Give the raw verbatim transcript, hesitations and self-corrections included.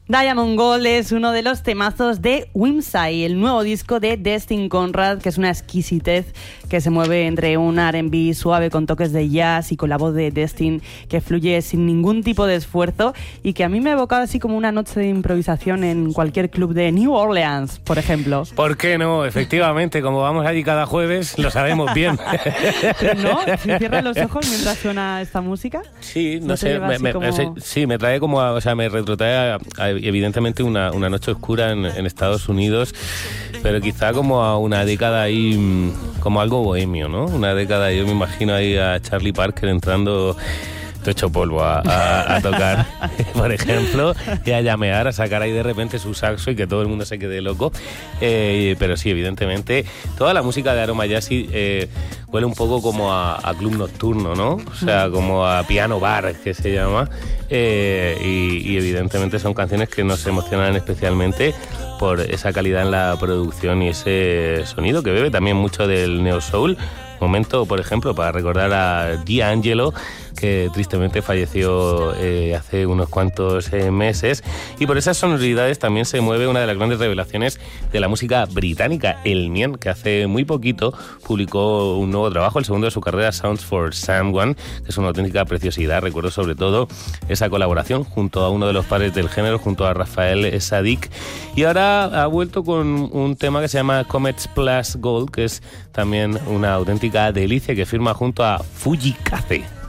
Diamond Gold es uno de los temazos de Whimsy, el nuevo disco de Destin Conrad, que es una exquisitez que se mueve entre un R and B suave con toques de jazz y con la voz de Destin que fluye sin ningún tipo de esfuerzo y que a mí me ha evocado así como una noche de improvisación en cualquier club de New Orleans, por ejemplo. ¿Por qué no? Efectivamente, como vamos allí cada jueves, lo sabemos bien. Pero no, si cierras los ojos mientras suena esta música. Sí, no, ¿No sé, me, me, como... sí, sí, me trae como, a, o sea, me retrotrae a, a, evidentemente una, una noche oscura en, en Estados Unidos, pero quizá como a una década ahí, como algo bohemio, ¿no? Una década, yo me imagino ahí a Charlie Parker entrando hecho polvo a, a, a tocar, por ejemplo, y a llamear, a sacar ahí de repente su saxo y que todo el mundo se quede loco. Eh, pero sí, evidentemente, toda la música de Aroma Jazzy eh, huele un poco como a, a club nocturno, ¿no? O sea, como a piano bar, que se llama. Eh, y, y evidentemente son canciones que nos emocionan especialmente por esa calidad en la producción y ese sonido que bebe también mucho del neo soul. Momento, por ejemplo, para recordar a D'Angelo, que tristemente falleció eh, hace unos cuantos eh, meses, y por esas sonoridades también se mueve una de las grandes revelaciones de la música británica, El Mien, que hace muy poquito publicó un nuevo trabajo, el segundo de su carrera, Sounds for Someone, que es una auténtica preciosidad. Recuerdo sobre todo esa colaboración junto a uno de los padres del género, junto a Rafael Sadik, y ahora ha vuelto con un tema que se llama Comets Plus Gold, que es también una auténtica delicia, que firma junto a Fujikaze.